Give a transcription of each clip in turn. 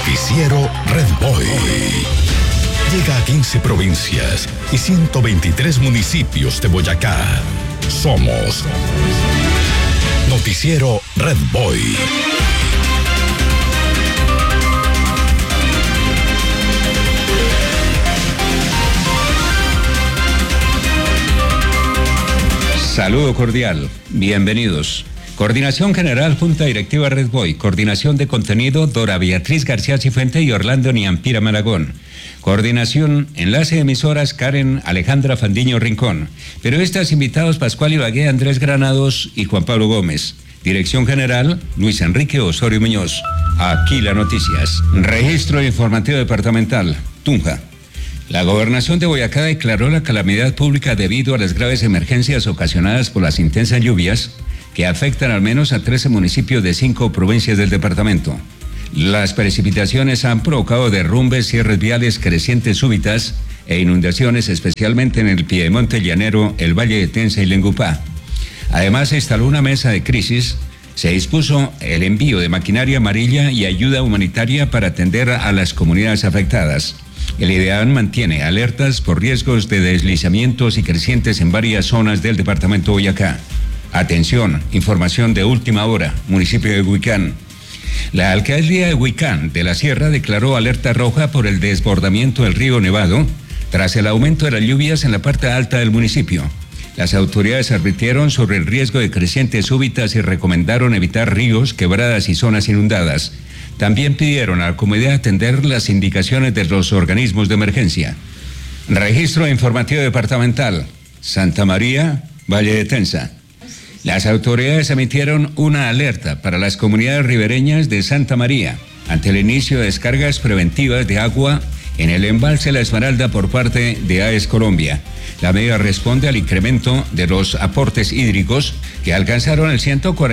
Noticiero Red Boy. Llega a 15 provincias y 123 municipios de Boyacá. Somos Noticiero Red Boy. Saludo cordial, bienvenidos. Coordinación General, Junta Directiva Red Boy. Coordinación de contenido, Dora Beatriz García Cifuente y Orlando Niampira Malagón. Coordinación, enlace de emisoras, Karen Alejandra Fandiño Rincón. Periodistas invitados, Pascual Ibagué, Andrés Granados y Juan Pablo Gómez. Dirección General, Luis Enrique Osorio Muñoz. Aquí las noticias. Registro Informativo Departamental, Tunja. La Gobernación de Boyacá declaró la calamidad pública debido a las graves emergencias ocasionadas por las intensas lluvias que afectan al menos a 13 municipios de 5 provincias del departamento. Las precipitaciones han provocado derrumbes, cierres viales, crecientes súbitas e inundaciones, especialmente en el Piedemonte Llanero, el Valle de Tensa y Lengupá. Además, se instaló una mesa de crisis. Se dispuso el envío de maquinaria amarilla y ayuda humanitaria para atender a las comunidades afectadas. El IDEAN mantiene alertas por riesgos de deslizamientos y crecientes en varias zonas del departamento de Boyacá. Atención, información de última hora, municipio de Huicán. La alcaldía de Huicán de la Sierra declaró alerta roja por el desbordamiento del río Nevado tras el aumento de las lluvias en la parte alta del municipio. Las autoridades advirtieron sobre el riesgo de crecientes súbitas y recomendaron evitar ríos, quebradas y zonas inundadas. También pidieron a la comunidad atender las indicaciones de los organismos de emergencia. Registro informativo departamental, Santa María, Valle de Tensa. Las autoridades emitieron una alerta para las comunidades ribereñas de Santa María ante el inicio de descargas preventivas de agua en el embalse La Esmeralda por parte de AES Colombia. La medida responde al incremento de los aportes hídricos que alcanzaron el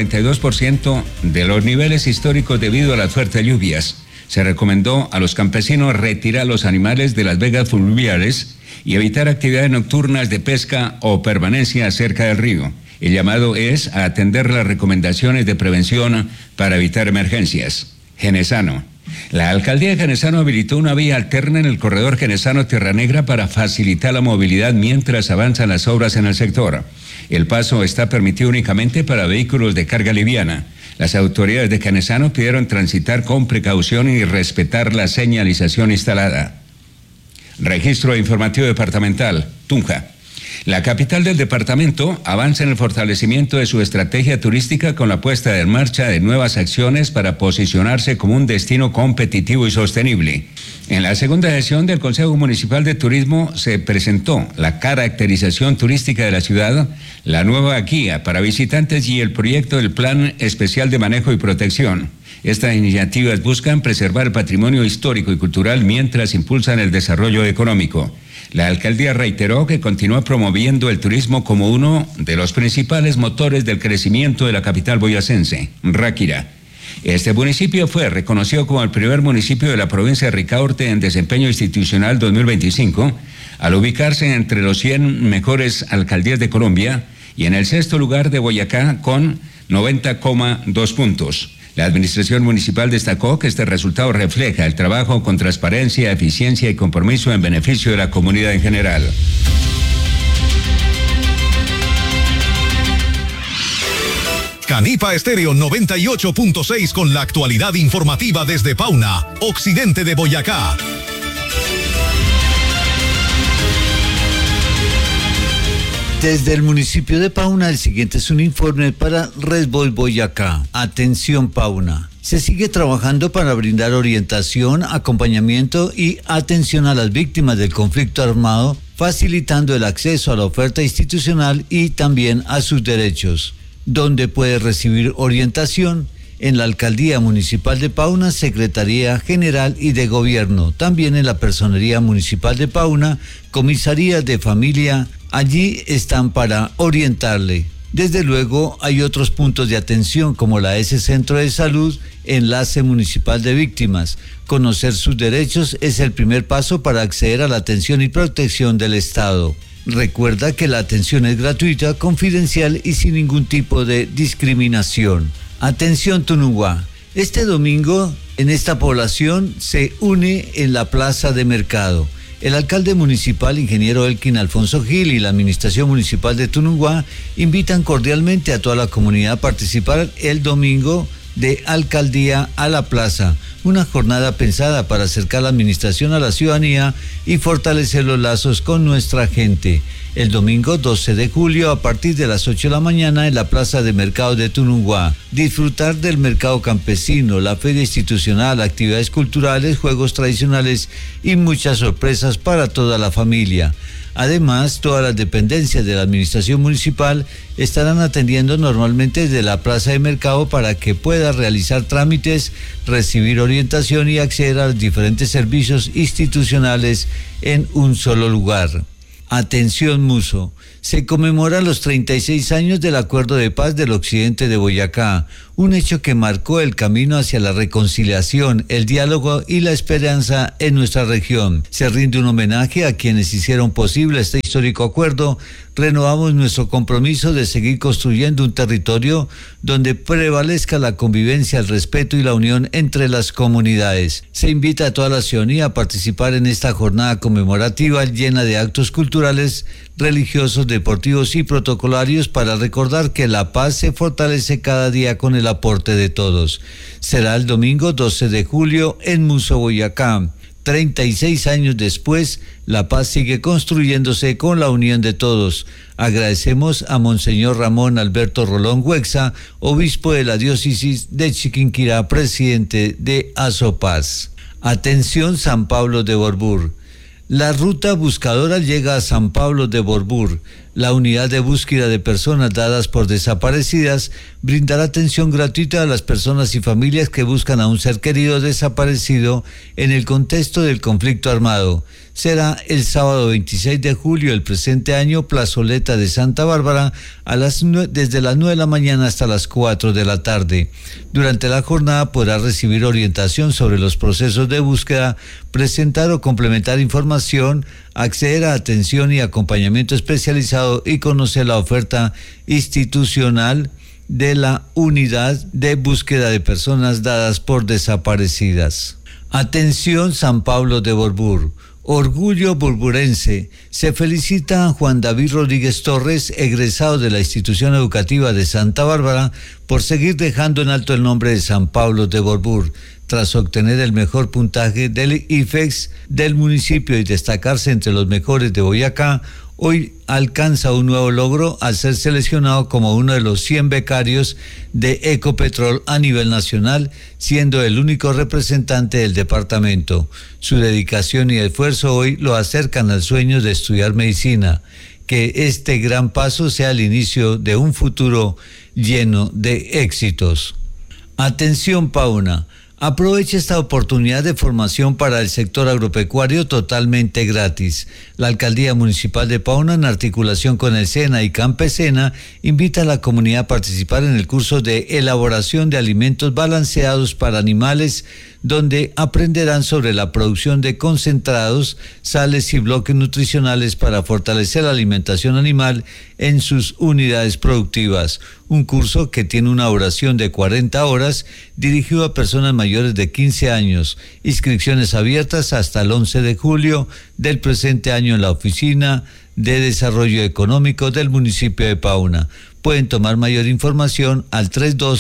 142% de los niveles históricos debido a las fuertes lluvias. Se recomendó a los campesinos retirar los animales de las vegas fluviales y evitar actividades nocturnas de pesca o permanencia cerca del río. El llamado es a atender las recomendaciones de prevención para evitar emergencias. Genesano. La alcaldía de Genesano habilitó una vía alterna en el corredor Genesano-Tierra Negra para facilitar la movilidad mientras avanzan las obras en el sector. El paso está permitido únicamente para vehículos de carga liviana. Las autoridades de Genesano pidieron transitar con precaución y respetar la señalización instalada. Registro informativo departamental, Tunja. La capital del departamento avanza en el fortalecimiento de su estrategia turística con la puesta en marcha de nuevas acciones para posicionarse como un destino competitivo y sostenible. En la segunda sesión del Consejo Municipal de Turismo se presentó la caracterización turística de la ciudad, la nueva guía para visitantes y el proyecto del Plan Especial de Manejo y Protección. Estas iniciativas buscan preservar el patrimonio histórico y cultural mientras impulsan el desarrollo económico. La alcaldía reiteró que continúa promoviendo el turismo como uno de los principales motores del crecimiento de la capital boyacense, Ráquira. Este municipio fue reconocido como el primer municipio de la provincia de Ricaurte en desempeño institucional 2025, al ubicarse entre los 100 mejores alcaldías de Colombia y en el sexto lugar de Boyacá con 90,2 puntos. La administración municipal destacó que este resultado refleja el trabajo con transparencia, eficiencia y compromiso en beneficio de la comunidad en general. Canipa Estéreo 98.6 con la actualidad informativa desde Pauna, occidente de Boyacá. Desde el municipio de Pauna, el siguiente es un informe para Red Boy Boyacá. Atención Pauna. Se sigue trabajando para brindar orientación, acompañamiento y atención a las víctimas del conflicto armado, facilitando el acceso a la oferta institucional y también a sus derechos. Donde puede recibir orientación en la Alcaldía Municipal de Pauna, Secretaría General y de Gobierno, también en la Personería Municipal de Pauna, Comisaría de Familia. Allí están para orientarle. Desde luego hay otros puntos de atención como la S Centro de Salud, Enlace Municipal de Víctimas. Conocer sus derechos es el primer paso para acceder a la atención y protección del Estado. Recuerda que la atención es gratuita, confidencial y sin ningún tipo de discriminación. Atención Tunugua. Este domingo, en esta población, se une en la plaza de mercado. El alcalde municipal, ingeniero Elkin Alfonso Gil, y la administración municipal de Tununguá invitan cordialmente a toda la comunidad a participar el domingo de alcaldía a la plaza, una jornada pensada para acercar la administración a la ciudadanía y fortalecer los lazos con nuestra gente. El domingo 12 de julio a partir de las 8 de la mañana en la plaza de mercado de Tununguá. Disfrutar del mercado campesino, la feria institucional, actividades culturales, juegos tradicionales y muchas sorpresas para toda la familia. Además, todas las dependencias de la administración municipal estarán atendiendo normalmente desde la plaza de mercado para que pueda realizar trámites, recibir orientación y acceder a los diferentes servicios institucionales en un solo lugar. Atención Muso, se conmemoran los 36 años del Acuerdo de Paz del Occidente de Boyacá, un hecho que marcó el camino hacia la reconciliación, el diálogo y la esperanza en nuestra región. Se rinde un homenaje a quienes hicieron posible este histórico acuerdo. Renovamos nuestro compromiso de seguir construyendo un territorio donde prevalezca la convivencia, el respeto y la unión entre las comunidades. Se invita a toda la ciudadanía a participar en esta jornada conmemorativa llena de actos culturales, religiosos, deportivos y protocolarios para recordar que la paz se fortalece cada día con el aporte de todos. Será el domingo 12 de julio en Muso, Boyacá. 36 años después, la paz sigue construyéndose con la unión de todos. Agradecemos a Monseñor Ramón Alberto Rolón Huexa, obispo de la diócesis de Chiquinquirá, presidente de Asopaz. Atención San Pablo de Borbur. La ruta buscadora llega a San Pablo de Borbur. La unidad de búsqueda de personas dadas por desaparecidas brindará atención gratuita a las personas y familias que buscan a un ser querido desaparecido en el contexto del conflicto armado. Será el sábado 26 de julio del presente año, plazoleta de Santa Bárbara, desde las 9 de la mañana hasta las 4 de la tarde. Durante la jornada podrá recibir orientación sobre los procesos de búsqueda, presentar o complementar información, acceder a atención y acompañamiento especializado y conocer la oferta institucional de la unidad de búsqueda de personas dadas por desaparecidas. Atención San Pablo de Borbur. Orgullo burburense. Se felicita a Juan David Rodríguez Torres, egresado de la institución educativa de Santa Bárbara, por seguir dejando en alto el nombre de San Pablo de Borbur. Tras obtener el mejor puntaje del IFEX del municipio y destacarse entre los mejores de Boyacá, hoy alcanza un nuevo logro al ser seleccionado como uno de los 100 becarios de Ecopetrol a nivel nacional, siendo el único representante del departamento. Su dedicación y esfuerzo hoy lo acercan al sueño de estudiar medicina. Que este gran paso sea el inicio de un futuro lleno de éxitos. Atención Pauna. Aproveche esta oportunidad de formación para el sector agropecuario totalmente gratis. La Alcaldía Municipal de Pauna, en articulación con el SENA y Campesena, invita a la comunidad a participar en el curso de elaboración de alimentos balanceados para animales, donde aprenderán sobre la producción de concentrados, sales y bloques nutricionales para fortalecer la alimentación animal en sus unidades productivas. Un curso que tiene una duración de 40 horas, dirigido a personas mayores de 15 años. Inscripciones abiertas hasta el 11 de julio del presente año en la Oficina de Desarrollo Económico del municipio de Pauna. Pueden tomar mayor información al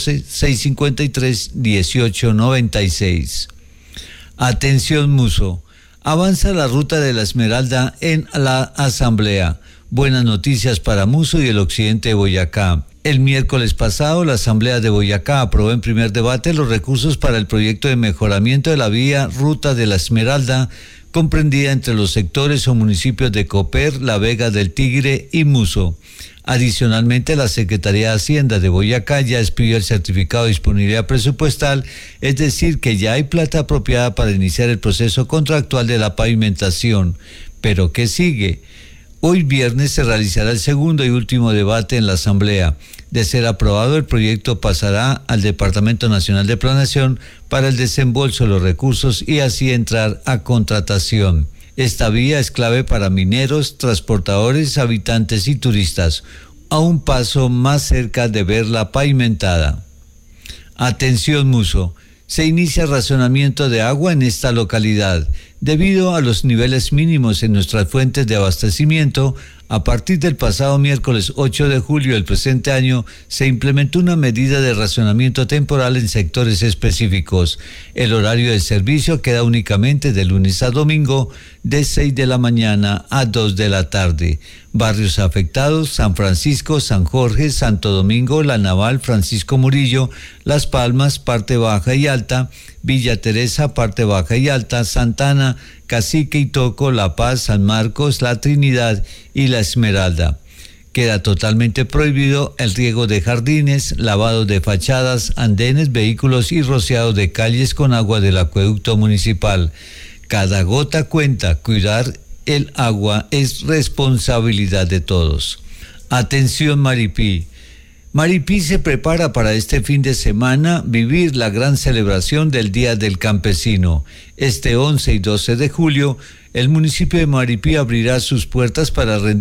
312-653-1896. Atención Muso. Avanza la ruta de la Esmeralda en la Asamblea. Buenas noticias para Muso y el occidente de Boyacá. El miércoles pasado, la Asamblea de Boyacá aprobó en primer debate los recursos para el proyecto de mejoramiento de la vía Ruta de la Esmeralda, comprendida entre los sectores o municipios de Copper, La Vega del Tigre y Muso. Adicionalmente, la Secretaría de Hacienda de Boyacá ya expidió el certificado de disponibilidad presupuestal, es decir, que ya hay plata apropiada para iniciar el proceso contractual de la pavimentación. ¿Pero qué sigue? Hoy viernes se realizará el segundo y último debate en la Asamblea. De ser aprobado, el proyecto pasará al Departamento Nacional de Planeación para el desembolso de los recursos y así entrar a contratación. Esta vía es clave para mineros, transportadores, habitantes y turistas, a un paso más cerca de verla pavimentada. Atención Muso. Se inicia racionamiento de agua en esta localidad. Debido a los niveles mínimos en nuestras fuentes de abastecimiento, a partir del pasado miércoles 8 de julio del presente año, se implementó una medida de racionamiento temporal en sectores específicos. El horario de servicio queda únicamente de lunes a domingo, de 6 de la mañana a 2 de la tarde. Barrios afectados: San Francisco, San Jorge, Santo Domingo, La Naval, Francisco Murillo, Las Palmas, parte baja y alta, Villa Teresa, parte baja y alta, Santana, Cacique y Toco, La Paz, San Marcos, La Trinidad y La Esmeralda. Queda totalmente prohibido el riego de jardines, lavado de fachadas, andenes, vehículos y rociado de calles con agua del acueducto municipal. Cada gota cuenta. Cuidar el agua es responsabilidad de todos. Atención Maripí. Maripí se prepara para este fin de semana vivir la gran celebración del Día del Campesino. Este 11 y 12 de julio, el municipio de Maripí abrirá sus puertas para rendir